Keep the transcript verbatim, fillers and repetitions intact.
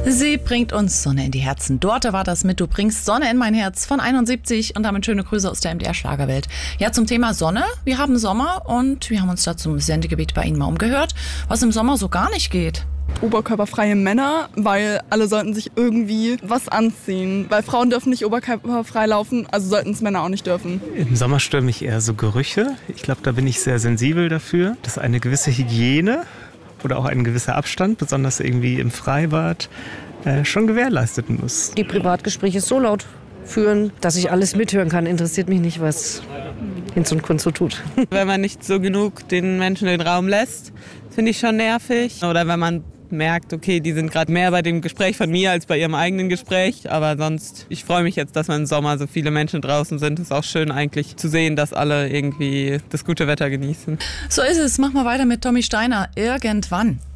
Sie bringt uns Sonne in die Herzen. Dort war das mit Du bringst Sonne in mein Herz von einundsiebzig und damit schöne Grüße aus der M D R-Schlagerwelt. Ja, zum Thema Sonne. Wir haben Sommer und wir haben uns da zum Sendegebiet bei Ihnen mal umgehört, was im Sommer so gar nicht geht. Oberkörperfreie Männer, weil alle sollten sich irgendwie was anziehen. Weil Frauen dürfen nicht oberkörperfrei laufen, also sollten es Männer auch nicht dürfen. Im Sommer stören mich eher so Gerüche. Ich glaube, da bin ich sehr sensibel dafür, dass eine gewisse Hygiene oder auch ein gewisser Abstand, besonders irgendwie im Freibad, äh, schon gewährleistet muss. Die Privatgespräche so laut führen, dass ich alles mithören kann, interessiert mich nicht, was Hinz und Kunz so tut. Wenn man nicht so genug den Menschen den Raum lässt, finde ich schon nervig. Oder wenn man merkt, okay, die sind gerade mehr bei dem Gespräch von mir als bei ihrem eigenen Gespräch. Aber sonst, ich freue mich jetzt, dass wir im Sommer so viele Menschen draußen sind. Es ist auch schön eigentlich zu sehen, dass alle irgendwie das gute Wetter genießen. So ist es. Machen wir weiter mit Tommy Steiner. Irgendwann.